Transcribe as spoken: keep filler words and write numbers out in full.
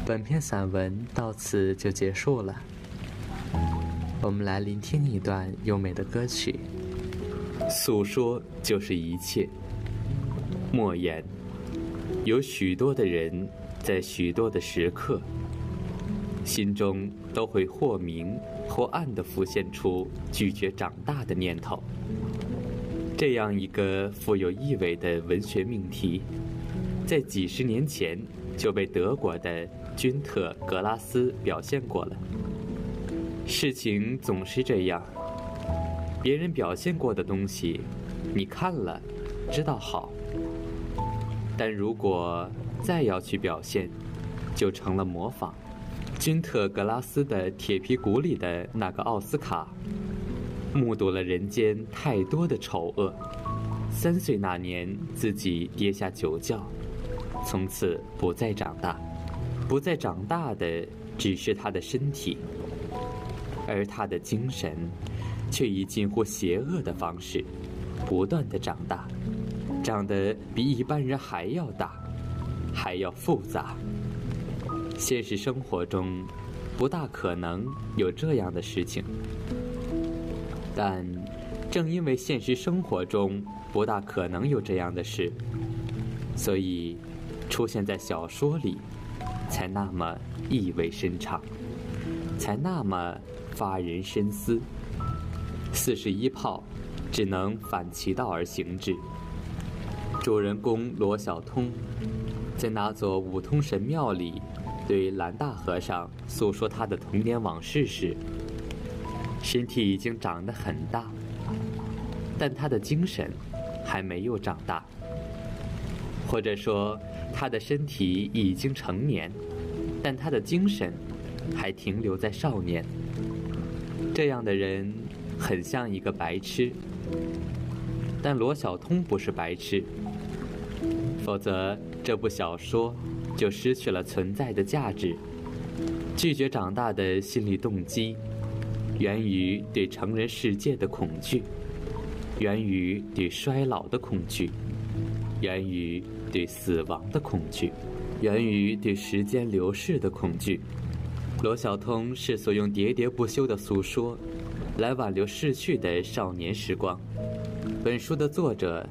本篇散文到此就结束了，我们来聆听一段优美的歌曲。诉说就是一切，莫言。有许多的人在许多的时刻，心中都会或明或暗地浮现出拒绝长大的念头。这样一个富有意味的文学命题，在几十年前就被德国的君特·格拉斯表现过了。事情总是这样，别人表现过的东西，你看了知道好，但如果再要去表现，就成了模仿。君特·格拉斯的《铁皮鼓》里的那个奥斯卡，目睹了人间太多的丑恶。三岁那年，自己跌下酒窖，从此不再长大。不再长大的只是他的身体，而他的精神却以近乎邪恶的方式不断地长大，长得比一般人还要大，还要复杂。现实生活中不大可能有这样的事情，但正因为现实生活中不大可能有这样的事，所以出现在小说里才那么意味深长，才那么发人深思。四十一炮只能反其道而行之。主人公罗小通在那座五通神庙里对蓝大和尚诉说他的童年往事时，身体已经长得很大，但他的精神还没有长大，或者说他的身体已经成年，但他的精神还停留在少年。这样的人很像一个白痴，但罗小通不是白痴，否则这部小说就失去了存在的价值。拒绝长大的心理动机，源于对成人世界的恐惧，源于对衰老的恐惧，源于对死亡的恐惧，源于对时间流逝的恐惧。罗小通试图用喋喋不休的诉说来挽留逝去的少年时光。本书的作者